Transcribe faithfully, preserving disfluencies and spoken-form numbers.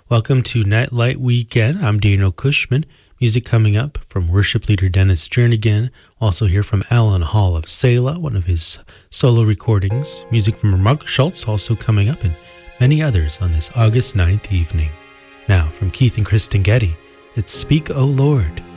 Welcome to Nightlight Weekend. I'm Daniel Cushman. Music coming up from worship leader Dennis Jernigan. Also hear from Alan Hall of Selah, one of his solo recordings. Music from Mark Schultz also coming up, and many others on this August ninth evening. Now, from Keith and Kristen Getty, it's Speak, O Lord.